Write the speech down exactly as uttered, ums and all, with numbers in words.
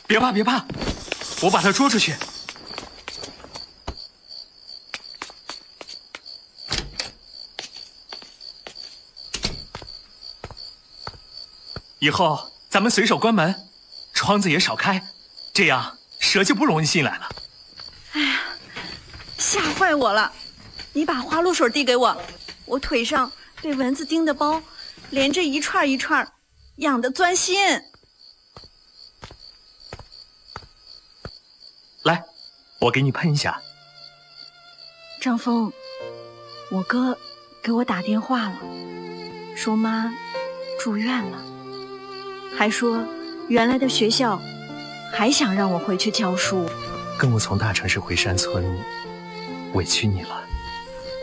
别怕别怕，我把它捉出去。以后咱们随手关门，窗子也少开，这样蛇就不容易进来了。 哎呀，吓坏我了！你把花露水递给我，我腿上被蚊子叮的包连着一串一串，痒得钻心。 来，我给你喷一下。 张峰，我哥给我打电话了，说妈住院了，还说原来的学校还想让我回去教书。 跟我从大城市回山村，委屈你了。